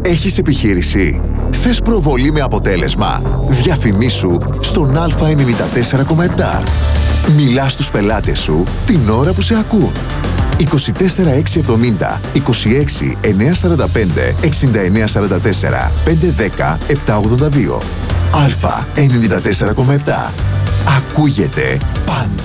Έχεις επιχείρηση? Θες προβολή με αποτέλεσμα? Διαφημίσου στον Α94,7. Μιλά στους πελάτες σου την ώρα που σε ακούν. 24670 26 945 6944 510 782. Α94,7. Ακούγεται πάντα.